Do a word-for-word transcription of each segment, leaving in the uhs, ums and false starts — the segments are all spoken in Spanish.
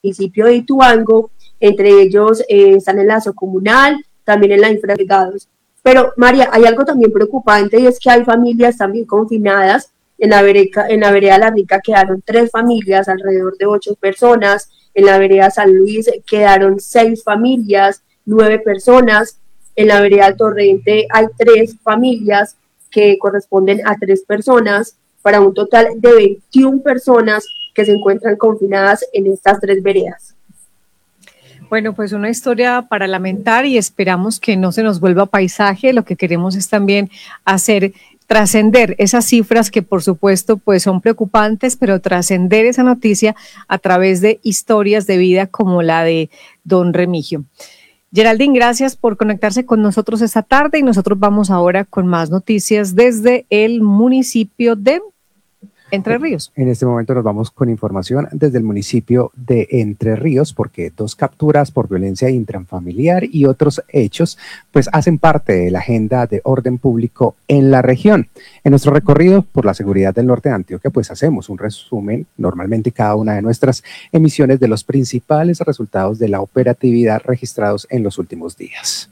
municipio de Ituango, entre ellos eh, están en la Socomunal, también en la Infralegados. Pero María, hay algo también preocupante y es que hay familias también confinadas. En la, vereda, en la vereda La Rica quedaron tres familias, alrededor de ocho personas. En la vereda San Luis quedaron seis familias, nueve personas. En la vereda Torrente hay tres familias que corresponden a tres personas, para un total de veintiuna personas que se encuentran confinadas en estas tres veredas. Bueno, pues una historia para lamentar y esperamos que no se nos vuelva paisaje. Lo que queremos es también hacer trascender esas cifras que por supuesto pues son preocupantes, pero trascender esa noticia a través de historias de vida como la de don Remigio. Geraldine, gracias por conectarse con nosotros esta tarde y nosotros vamos ahora con más noticias desde el municipio de Entre Ríos. En este momento nos vamos con información desde el municipio de Entre Ríos, porque dos capturas por violencia intrafamiliar y otros hechos pues hacen parte de la agenda de orden público en la región. En nuestro recorrido por la seguridad del norte de Antioquia pues hacemos un resumen normalmente cada una de nuestras emisiones de los principales resultados de la operatividad registrados en los últimos días.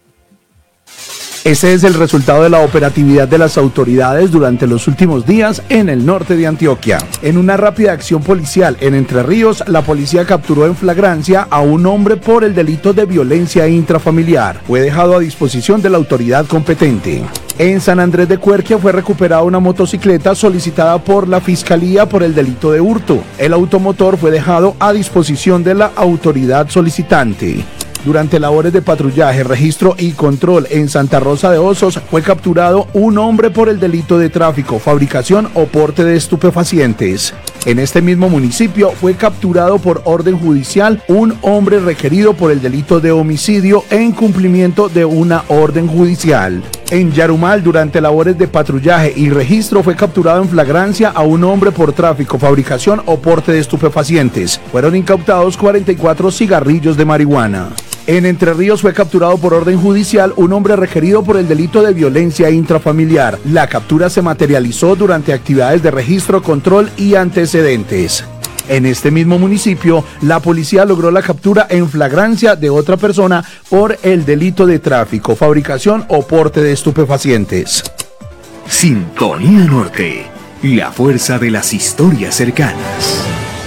Ese es el resultado de la operatividad de las autoridades durante los últimos días en el norte de Antioquia. En una rápida acción policial en Entre Ríos, la policía capturó en flagrancia a un hombre por el delito de violencia intrafamiliar. Fue dejado a disposición de la autoridad competente. En San Andrés de Cuerquia fue recuperada una motocicleta solicitada por la Fiscalía por el delito de hurto. El automotor fue dejado a disposición de la autoridad solicitante. Durante labores de patrullaje, registro y control en Santa Rosa de Osos fue capturado un hombre por el delito de tráfico, fabricación o porte de estupefacientes. En este mismo municipio fue capturado por orden judicial un hombre requerido por el delito de homicidio en cumplimiento de una orden judicial. En Yarumal, durante labores de patrullaje y registro, fue capturado en flagrancia a un hombre por tráfico, fabricación o porte de estupefacientes. Fueron incautados cuarenta y cuatro cigarrillos de marihuana. En Entre Ríos fue capturado por orden judicial un hombre requerido por el delito de violencia intrafamiliar. La captura se materializó durante actividades de registro, control y antecedentes. En este mismo municipio, la policía logró la captura en flagrancia de otra persona por el delito de tráfico, fabricación o porte de estupefacientes. Sintonía Norte, la fuerza de las historias cercanas.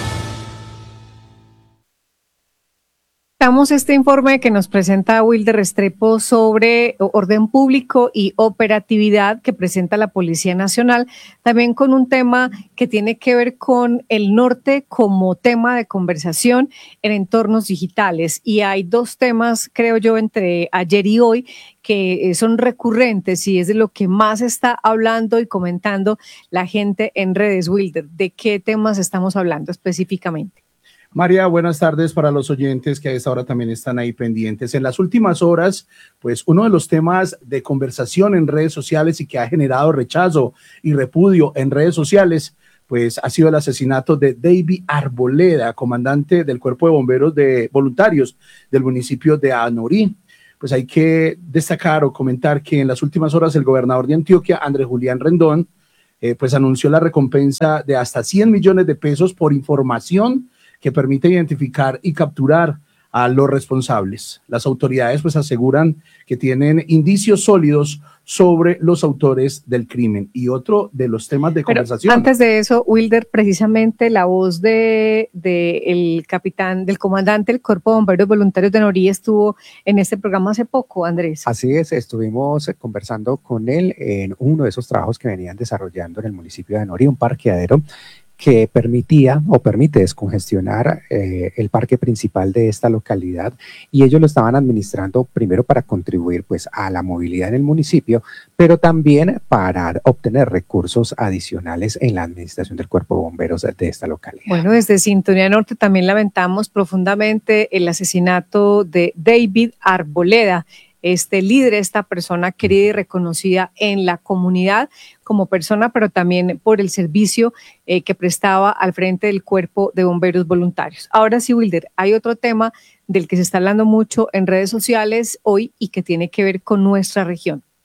Damos este informe que nos presenta Wilder Restrepo sobre orden público y operatividad que presenta la Policía Nacional, también con un tema que tiene que ver con el norte como tema de conversación en entornos digitales. Y hay dos temas, creo yo, entre ayer y hoy que son recurrentes y es de lo que más está hablando y comentando la gente en redes. Wilder, ¿de qué temas estamos hablando específicamente? María, buenas tardes para los oyentes que a esta hora también están ahí pendientes. En las últimas horas, pues uno de los temas de conversación en redes sociales y que ha generado rechazo y repudio en redes sociales, pues ha sido el asesinato de David Arboleda, comandante del Cuerpo de Bomberos de Voluntarios del municipio de Anorí. Pues hay que destacar o comentar que en las últimas horas el gobernador de Antioquia, Andrés Julián Rendón, eh, pues anunció la recompensa de hasta cien millones de pesos por información que permite identificar y capturar a los responsables. Las autoridades pues aseguran que tienen indicios sólidos sobre los autores del crimen. Y otro de los temas de Pero conversación. Antes de eso, Wilder, precisamente la voz de, de el capitán, del comandante del Cuerpo de Bomberos Voluntarios de Anorí estuvo en este programa hace poco, Andrés. Así es, estuvimos conversando con él en uno de esos trabajos que venían desarrollando en el municipio de Anorí, un parqueadero que permitía o permite descongestionar eh, el parque principal de esta localidad, y ellos lo estaban administrando primero para contribuir pues a la movilidad en el municipio, pero también para obtener recursos adicionales en la administración del Cuerpo de Bomberos de esta localidad. Bueno, desde Sintonía Norte también lamentamos profundamente el asesinato de David Arboleda, este líder, esta persona querida y reconocida en la comunidad como persona, pero también por el servicio eh, que prestaba al frente del Cuerpo de Bomberos Voluntarios. Ahora sí, Wilder, hay otro tema del que se está hablando mucho en redes sociales hoy y que tiene que ver con nuestra región.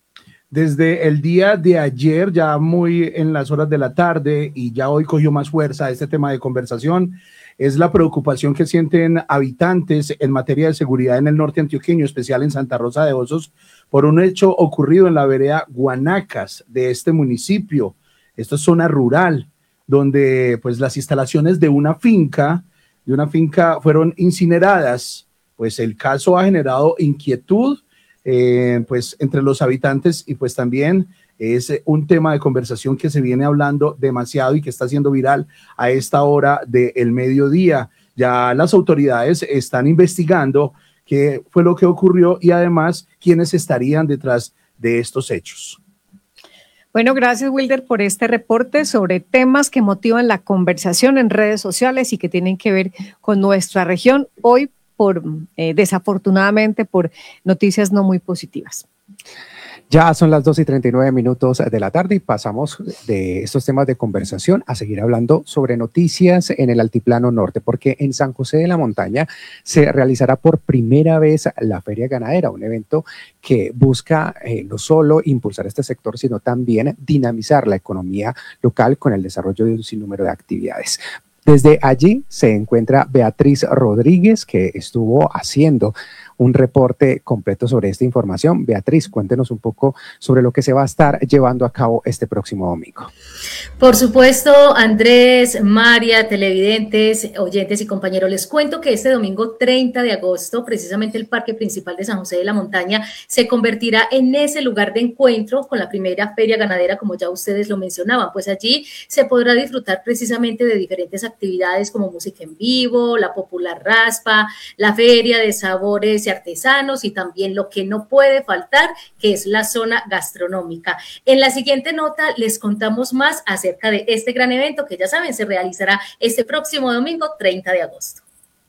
Desde el día de ayer, ya muy en las horas de la tarde, y ya hoy cogió más fuerza este tema de conversación, es la preocupación que sienten habitantes en materia de seguridad en el norte antioqueño, especial en Santa Rosa de Osos, por un hecho ocurrido en la vereda Guanacas de este municipio. Esto es zona rural, donde pues las instalaciones de una finca, de una finca fueron incineradas. Pues el caso ha generado inquietud eh, pues entre los habitantes, y pues también es un tema de conversación que se viene hablando demasiado y que está siendo viral a esta hora del mediodía. Ya las autoridades están investigando qué fue lo que ocurrió y además quiénes estarían detrás de estos hechos. Bueno, gracias Wilder por este reporte sobre temas que motivan la conversación en redes sociales y que tienen que ver con nuestra región, hoy por eh, desafortunadamente por noticias no muy positivas. Ya son las dos y treinta y nueve minutos de la tarde y pasamos de estos temas de conversación a seguir hablando sobre noticias en el Altiplano Norte, porque en San José de la Montaña se realizará por primera vez la Feria Ganadera, un evento que busca eh, no solo impulsar este sector, sino también dinamizar la economía local con el desarrollo de un sinnúmero de actividades. Desde allí se encuentra Beatriz Rodríguez, que estuvo haciendo un reporte completo sobre esta información. Beatriz, cuéntenos un poco sobre lo que se va a estar llevando a cabo este próximo domingo. Por supuesto, Andrés, María, televidentes, oyentes y compañeros, les cuento que este domingo treinta de agosto, precisamente el Parque Principal de San José de la Montaña se convertirá en ese lugar de encuentro con la primera feria ganadera, como ya ustedes lo mencionaban. Pues allí se podrá disfrutar precisamente de diferentes actividades como música en vivo, la popular raspa, la feria de sabores y artesanos, y también lo que no puede faltar, que es la zona gastronómica. En la siguiente nota les contamos más acerca de este gran evento que, ya saben, se realizará este próximo domingo treinta de agosto.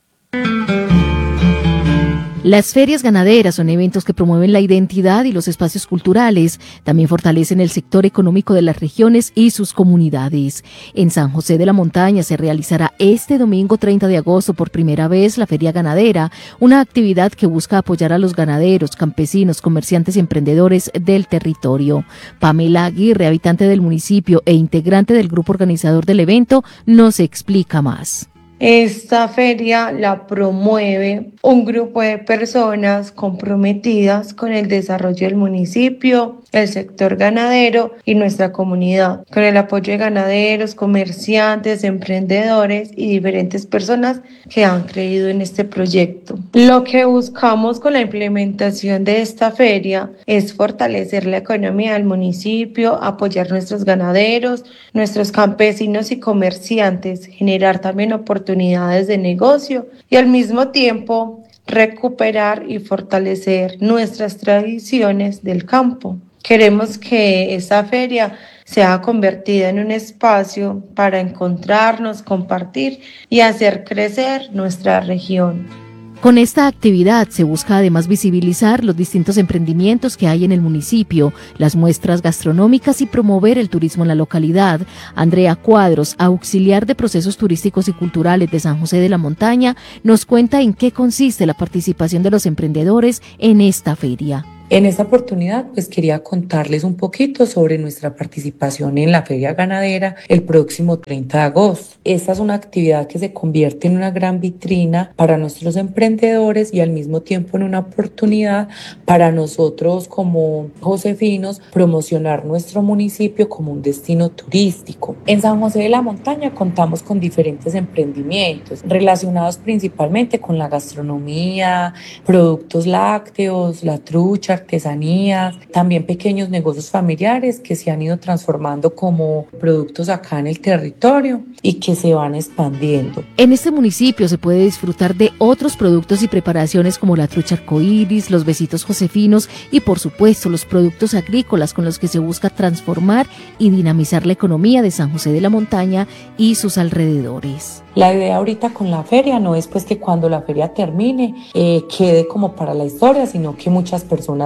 Las ferias ganaderas son eventos que promueven la identidad y los espacios culturales, también fortalecen el sector económico de las regiones y sus comunidades. En San José de la Montaña se realizará este domingo treinta de agosto por primera vez la Feria Ganadera, una actividad que busca apoyar a los ganaderos, campesinos, comerciantes y emprendedores del territorio. Pamela Aguirre, habitante del municipio e integrante del grupo organizador del evento, nos explica más. Esta feria la promueve un grupo de personas comprometidas con el desarrollo del municipio, el sector ganadero y nuestra comunidad, con el apoyo de ganaderos, comerciantes, emprendedores y diferentes personas que han creído en este proyecto. Lo que buscamos con la implementación de esta feria es fortalecer la economía del municipio, apoyar a nuestros ganaderos, nuestros campesinos y comerciantes, generar también oportunidades oportunidades de negocio y al mismo tiempo recuperar y fortalecer nuestras tradiciones del campo. Queremos que esta feria sea convertida en un espacio para encontrarnos, compartir y hacer crecer nuestra región. Con esta actividad se busca además visibilizar los distintos emprendimientos que hay en el municipio, las muestras gastronómicas y promover el turismo en la localidad. Andrea Cuadros, auxiliar de procesos turísticos y culturales de San José de la Montaña, nos cuenta en qué consiste la participación de los emprendedores en esta feria. En esta oportunidad, pues quería contarles un poquito sobre nuestra participación en la Feria Ganadera el próximo treinta de agosto. Esta es una actividad que se convierte en una gran vitrina para nuestros emprendedores y al mismo tiempo en una oportunidad para nosotros como josefinos promocionar nuestro municipio como un destino turístico. En San José de la Montaña contamos con diferentes emprendimientos relacionados principalmente con la gastronomía, productos lácteos, la trucha, artesanías, también pequeños negocios familiares que se han ido transformando como productos acá en el territorio y que se van expandiendo. En este municipio se puede disfrutar de otros productos y preparaciones como la trucha arcoíris, los besitos josefinos y por supuesto los productos agrícolas con los que se busca transformar y dinamizar la economía de San José de la Montaña y sus alrededores. La idea ahorita con la feria no es pues que cuando la feria termine eh, quede como para la historia, sino que muchas personas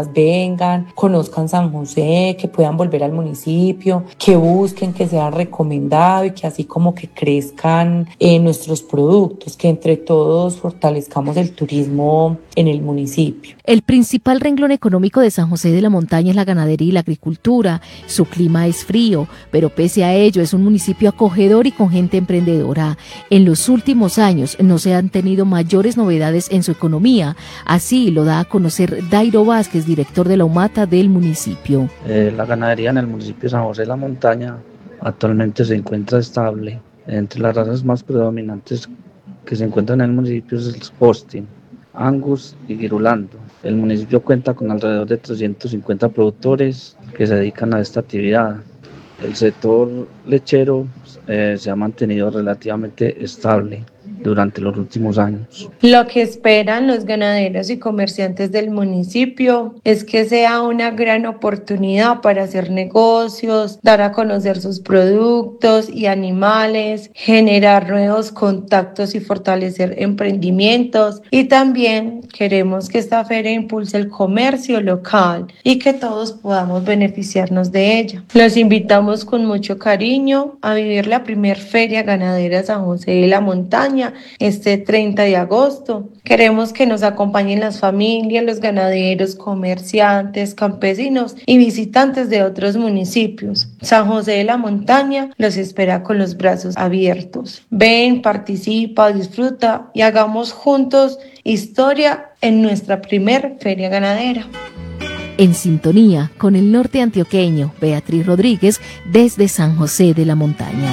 personas vengan, conozcan San José, que puedan volver al municipio, que busquen, que sea recomendado y que así como que crezcan eh, nuestros productos, que entre todos fortalezcamos el turismo en el municipio. El principal renglón económico de San José de la Montaña es la ganadería y la agricultura. Su clima es frío, pero pese a ello es un municipio acogedor y con gente emprendedora. En los últimos años no se han tenido mayores novedades en su economía. Así lo da a conocer Dairo Vázquez, director de la UMATA del municipio. Eh, la ganadería en el municipio de San José de la Montaña actualmente se encuentra estable. Entre las razas más predominantes que se encuentran en el municipio es el Holstein, Angus y Girolando. El municipio cuenta con alrededor de trescientos cincuenta productores que se dedican a esta actividad. El sector lechero eh, se ha mantenido relativamente estable durante los últimos años. Lo que esperan los ganaderos y comerciantes del municipio es que sea una gran oportunidad para hacer negocios, dar a conocer sus productos y animales, generar nuevos contactos y fortalecer emprendimientos. Y también queremos que esta feria impulse el comercio local y que todos podamos beneficiarnos de ella. Los invitamos con mucho cariño a vivir la primer Feria Ganadera San José de la Montaña este treinta de agosto. Queremos que nos acompañen las familias, los ganaderos, comerciantes, campesinos y visitantes de otros municipios. San José de la Montaña los espera con los brazos abiertos. Ven, participa, disfruta y hagamos juntos historia en nuestra primer Feria Ganadera. En sintonía con el norte antioqueño, Beatriz Rodríguez desde San José de la Montaña.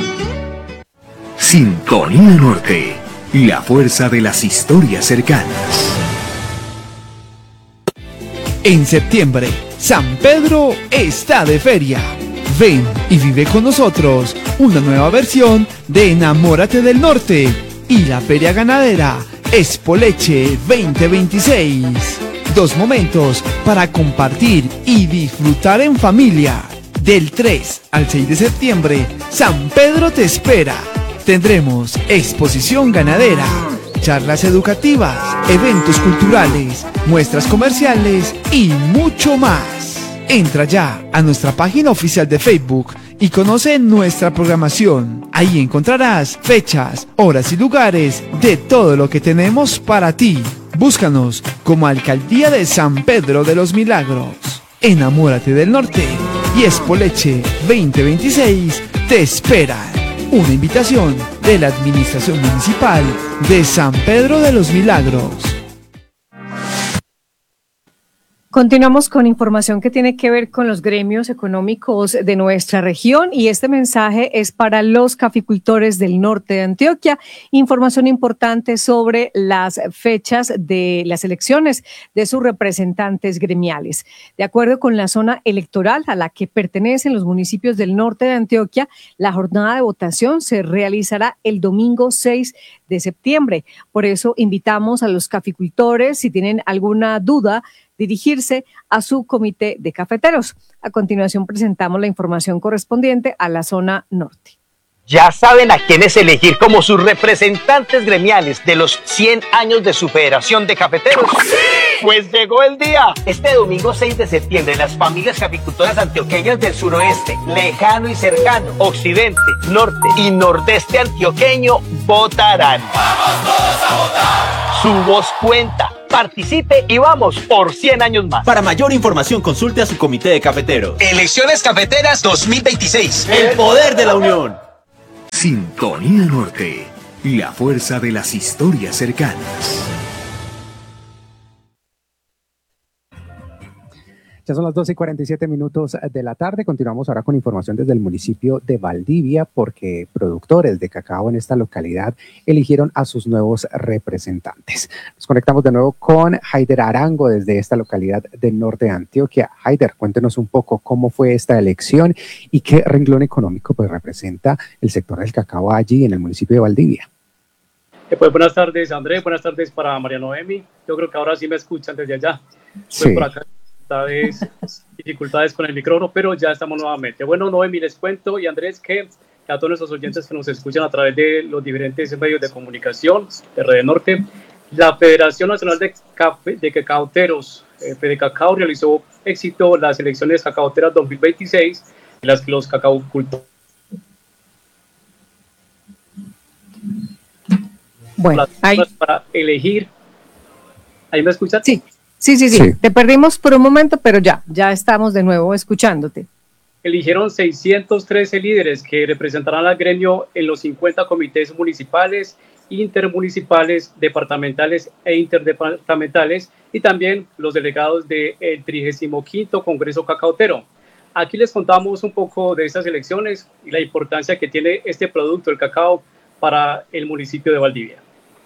Sintonía Norte, la fuerza de las historias cercanas. En septiembre, San Pedro está de feria. Ven y vive con nosotros una nueva versión de Enamórate del Norte y la Feria Ganadera Expoleche veinte veintiséis. Dos momentos para compartir y disfrutar en familia. Del tres al seis de septiembre, San Pedro te espera. Tendremos exposición ganadera, charlas educativas, eventos culturales, muestras comerciales y mucho más. Entra ya a nuestra página oficial de Facebook y conoce nuestra programación. Ahí encontrarás fechas, horas y lugares de todo lo que tenemos para ti. Búscanos como Alcaldía de San Pedro de los Milagros. Enamórate del Norte y Expoleche veinte veintiséis te esperan. Una invitación de la Administración Municipal de San Pedro de los Milagros. Continuamos con información que tiene que ver con los gremios económicos de nuestra región y este mensaje es para los caficultores del norte de Antioquia. Información importante sobre las fechas de las elecciones de sus representantes gremiales. De acuerdo con la zona electoral a la que pertenecen los municipios del norte de Antioquia, la jornada de votación se realizará el domingo seis de septiembre. Por eso invitamos a los caficultores, si tienen alguna duda, dirigirse a su comité de cafeteros. A continuación presentamos la información correspondiente a la zona norte. ¿Ya saben a quiénes elegir como sus representantes gremiales de los cien años de su Federación de Cafeteros? ¡Sí! Pues llegó el día. Este domingo seis de septiembre, las familias caficultoras antioqueñas del suroeste, lejano y cercano, occidente, norte y nordeste antioqueño votarán. ¡Vamos todos a votar! Su voz cuenta. Participe y vamos por cien años más. Para mayor información consulte a su comité de cafeteros. Elecciones Cafeteras dos mil veintiséis. El poder de la unión. Sintonía Norte, la fuerza de las historias cercanas. Ya son las doce y cuarenta y siete minutos de la tarde. Continuamos ahora con información desde el municipio de Valdivia porque productores de cacao en esta localidad eligieron a sus nuevos representantes. Nos conectamos de nuevo con Haider Arango desde esta localidad del norte de Antioquia. Haider, cuéntenos un poco cómo fue esta elección y qué renglón económico pues representa el sector del cacao allí en el municipio de Valdivia. Eh, pues buenas tardes, André. Buenas tardes para María Noemi. Yo creo que ahora sí me escuchan desde allá. Pues sí. Por acá dificultades, dificultades con el micrófono, pero ya estamos nuevamente. Bueno, Noemi, les cuento, y Andrés, que a todos nuestros oyentes que nos escuchan a través de los diferentes medios de comunicación de Red Norte, La Federación Nacional de, Cafe, de Cacaoteros, eh, FEDECACAO, realizó éxito las elecciones cacaoteras dos mil veintiséis, en las que los cacaocultores bueno, ahí... para elegir. ¿Ahí me escuchas? Sí, sí, sí, sí, sí. Te perdimos por un momento, pero ya, ya estamos de nuevo escuchándote. Eligieron seiscientos trece líderes que representarán al gremio en los cincuenta comités municipales, intermunicipales, departamentales e interdepartamentales, y también los delegados del trigésimo quinto Congreso Cacaotero. Aquí les contamos un poco de estas elecciones y la importancia que tiene este producto, el cacao, para el municipio de Valdivia.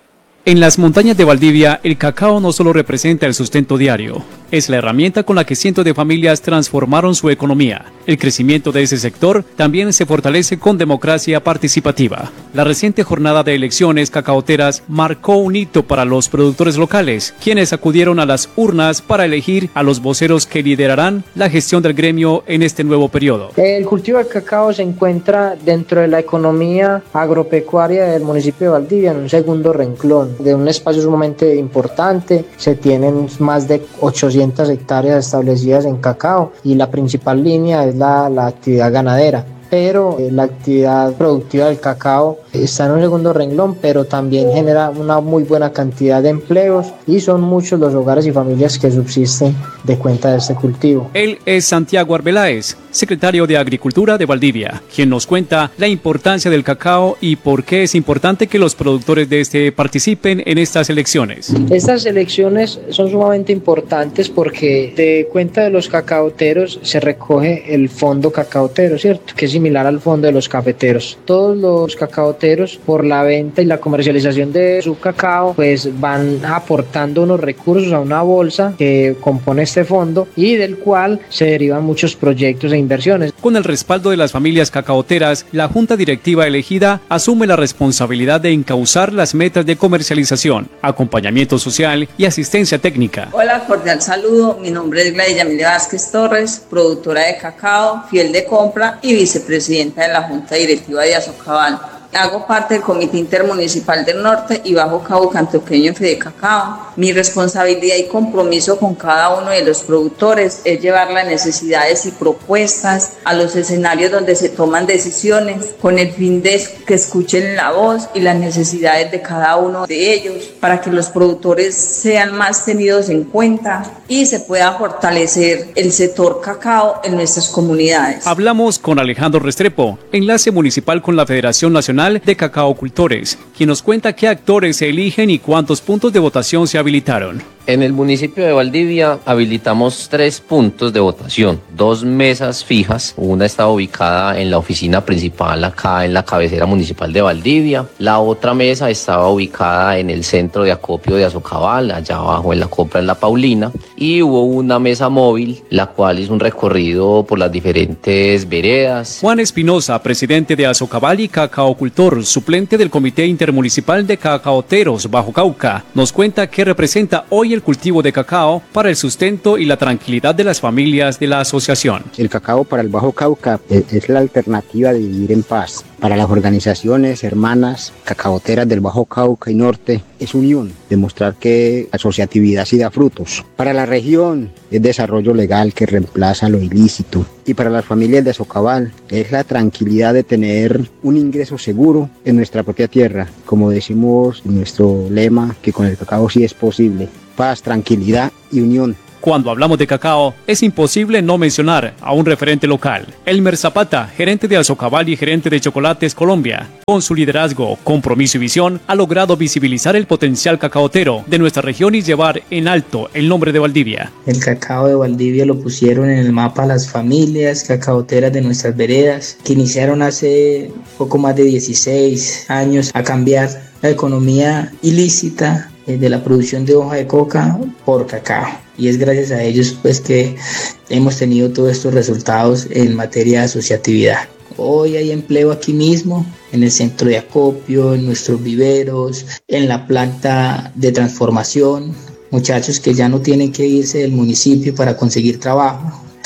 En las montañas de Valdivia, el cacao no solo representa el sustento diario, es la herramienta con la que cientos de familias transformaron su economía. El crecimiento de ese sector también se fortalece con democracia participativa. La reciente jornada de elecciones cacaoteras marcó un hito para los productores locales, quienes acudieron a las urnas para elegir a los voceros que liderarán la gestión del gremio en este nuevo periodo. El cultivo del cacao se encuentra dentro de la economía agropecuaria del municipio de Valdivia en un segundo renglón. De un espacio sumamente importante, se tienen más de ochocientas hectáreas establecidas en cacao y la principal línea es la, la actividad ganadera. Pero eh, la actividad productiva del cacao está en un segundo renglón, pero también genera una muy buena cantidad de empleos y son muchos los hogares y familias que subsisten de cuenta de este cultivo. Él es Santiago Arbeláez, secretario de Agricultura de Valdivia, quien nos cuenta la importancia del cacao y por qué es importante que los productores de este participen en estas elecciones. Estas elecciones son sumamente importantes porque de cuenta de los cacaoteros se recoge el fondo cacaotero, ¿cierto? Que es similar al fondo de los cafeteros. Todos los cacaoteros, por la venta y la comercialización de su cacao, pues van aportando unos recursos a una bolsa que compone este fondo y del cual se derivan muchos proyectos e inversiones. Con el respaldo de las familias cacaoteras, la junta directiva elegida asume la responsabilidad de encauzar las metas de comercialización, acompañamiento social y asistencia técnica. Hola, cordial saludo. Mi nombre es Gladys Yamilia Vázquez Torres, productora de cacao, fiel de compra y vicepresidenta presidenta de la Junta Directiva de Azocabal. Hago parte del Comité Intermunicipal del Norte y Bajo Cauca Antioqueño en FEDECACAO. Mi responsabilidad y compromiso con cada uno de los productores es llevar las necesidades y propuestas a los escenarios donde se toman decisiones con el fin de que escuchen la voz y las necesidades de cada uno de ellos para que los productores sean más tenidos en cuenta y se pueda fortalecer el sector cacao en nuestras comunidades. Hablamos con Alejandro Restrepo, enlace municipal con la Federación Nacional de Cacaocultores, quien nos cuenta qué actores se eligen y cuántos puntos de votación se habilitaron. En el municipio de Valdivia habilitamos tres puntos de votación, dos mesas fijas. Una está ubicada en la oficina principal acá en la cabecera municipal de Valdivia. La otra mesa estaba ubicada en el centro de acopio de Azocabal, allá abajo en la compra en La Paulina. Y hubo una mesa móvil, la cual hizo un recorrido por las diferentes veredas. Juan Espinosa, presidente de Azocabal y cacaocultor, suplente del Comité Intermunicipal de Cacaoteros Bajo Cauca, nos cuenta qué representa hoy el el cultivo de cacao para el sustento y la tranquilidad de las familias de la asociación. El cacao para el Bajo Cauca es la alternativa de vivir en paz. Para las organizaciones hermanas cacaoteras del Bajo Cauca y Norte es unión, demostrar que la asociatividad sí da frutos. Para la región es desarrollo legal que reemplaza lo ilícito. Y para las familias de Azocabal es la tranquilidad de tener un ingreso seguro en nuestra propia tierra. Como decimos en nuestro lema, que con el cacao sí es posible. Paz, tranquilidad y unión. Cuando hablamos de cacao, es imposible no mencionar a un referente local. Elmer Zapata, gerente de Azocabal y gerente de Chocolates Colombia. Con su liderazgo, compromiso y visión, ha logrado visibilizar el potencial cacaotero de nuestra región y llevar en alto el nombre de Valdivia. El cacao de Valdivia lo pusieron en el mapa las familias cacaoteras de nuestras veredas, que iniciaron hace poco más de dieciséis años a cambiar la economía ilícita de la producción de hoja de coca por cacao. Y es gracias a ellos pues que hemos tenido todos estos resultados en materia de asociatividad. Hoy hay empleo aquí mismo, en el centro de acopio, en nuestros viveros, en la planta de transformación. Muchachos que ya no tienen que irse del municipio para conseguir trabajo,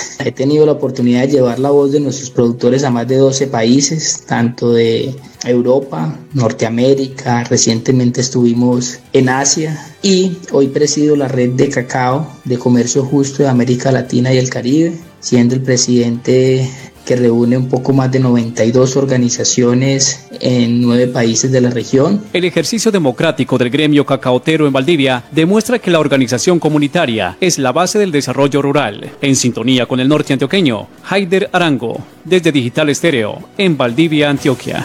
He tenido la oportunidad de llevar la voz de nuestros productores a más de doce países, tanto de Europa, Norteamérica, recientemente estuvimos en Asia y hoy presido la red de cacao de comercio justo de América Latina y el Caribe, siendo el presidente que reúne un poco más de noventa y dos organizaciones en nueve países de la región. El ejercicio democrático del gremio cacaotero en Valdivia demuestra que la organización comunitaria es la base del desarrollo rural. En sintonía con el norte antioqueño, Haider Arango, desde Digital Estéreo, en Valdivia, Antioquia.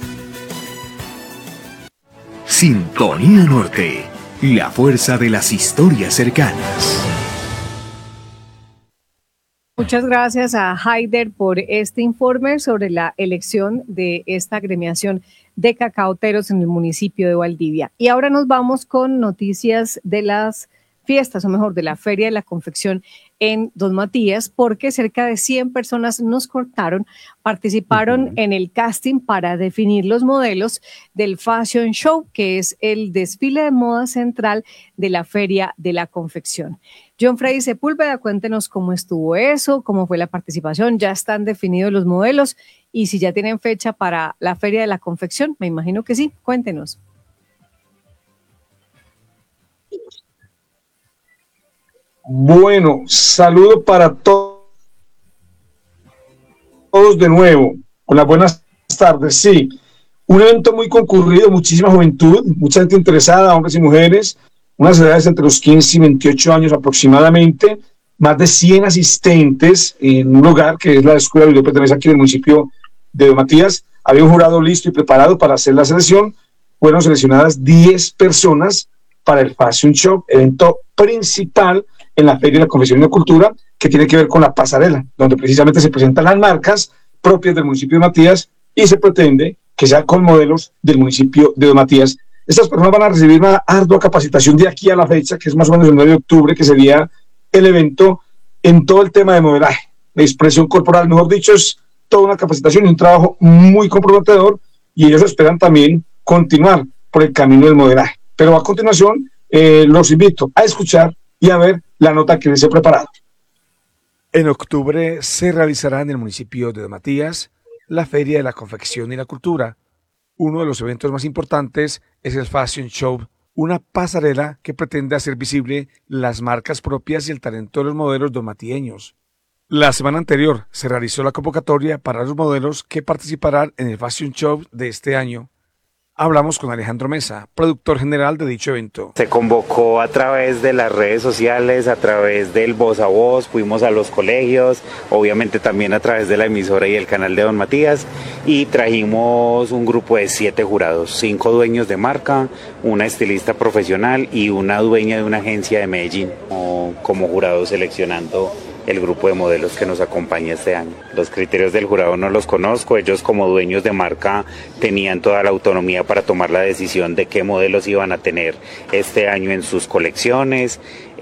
Sintonía Norte, la fuerza de las historias cercanas. Muchas gracias a Haider por este informe sobre la elección de esta agremiación de cacaoteros en el municipio de Valdivia. Y ahora nos vamos con noticias de las fiestas, o mejor, de la Feria de la Confección en Don Matías, porque cerca de cien personas nos cortaron, participaron uh-huh. en el casting para definir los modelos del Fashion Show, que es el desfile de moda central de la Feria de la Confección. John Freddy Sepúlveda, cuéntenos cómo estuvo eso, cómo fue la participación, ya están definidos los modelos y si ya tienen fecha para la Feria de la Confección, me imagino que sí, cuéntenos. Bueno, saludo para to todos de nuevo. Hola, buenas tardes. Sí, un evento muy concurrido, muchísima juventud, mucha gente interesada, hombres y mujeres, unas edades entre los quince y veintiocho años aproximadamente, más de cien asistentes en un lugar que es la Escuela de Pertenece aquí en el municipio de Don Matías. Había un jurado listo y preparado para hacer la selección. Fueron seleccionadas diez personas para el Fashion Show, evento principal en la Feria de la Confección y la Cultura, que tiene que ver con la pasarela, donde precisamente se presentan las marcas propias del municipio de Matías y se pretende que sea con modelos del municipio de Don Matías. Estas personas van a recibir una ardua capacitación de aquí a la fecha, que es más o menos el nueve de octubre, que sería el evento en todo el tema de modelaje, de expresión corporal, mejor dicho, es toda una capacitación y un trabajo muy comprometedor, y ellos esperan también continuar por el camino del modelaje. Pero a continuación, eh, los invito a escuchar y a ver la nota que les he preparado. En octubre se realizará en el municipio de Don Matías la Feria de la Confección y la Cultura. Uno de los eventos más importantes es el Fashion Show, una pasarela que pretende hacer visible las marcas propias y el talento de los modelos donmatieños. La semana anterior se realizó la convocatoria para los modelos que participarán en el Fashion Show de este año. Hablamos con Alejandro Mesa, productor general de dicho evento. Se convocó a través de las redes sociales, a través del voz a voz, fuimos a los colegios, obviamente también a través de la emisora y el canal de Don Matías, y trajimos un grupo de siete jurados, cinco dueños de marca, una estilista profesional y una dueña de una agencia de Medellín como, como jurado seleccionando el grupo de modelos que nos acompaña este año. Los criterios del jurado no los conozco, ellos como dueños de marca tenían toda la autonomía para tomar la decisión de qué modelos iban a tener este año en sus colecciones.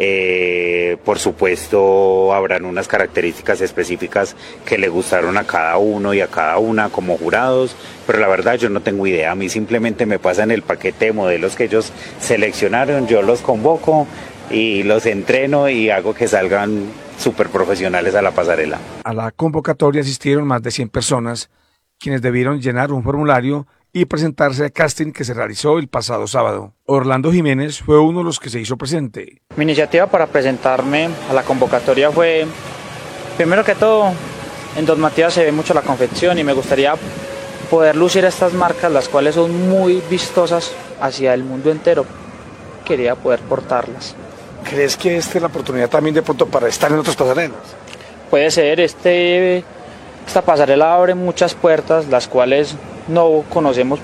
Eh, por supuesto habrán unas características específicas que le gustaron a cada uno y a cada una como jurados, pero la verdad yo no tengo idea, a mí simplemente me pasan el paquete de modelos que ellos seleccionaron, yo los convoco y los entreno y hago que salgan súper profesionales a la pasarela. A la convocatoria asistieron más de cien personas, quienes debieron llenar un formulario y presentarse al casting que se realizó el pasado sábado. Orlando Jiménez fue uno de los que se hizo presente. Mi iniciativa para presentarme a la convocatoria fue, primero que todo, en Don Matías se ve mucho la confección y me gustaría poder lucir estas marcas, las cuales son muy vistosas hacia el mundo entero. Quería poder portarlas. ¿Crees que esta es la oportunidad también de pronto para estar en otras pasarelas? Puede ser, este, esta pasarela abre muchas puertas, las cuales no conocemos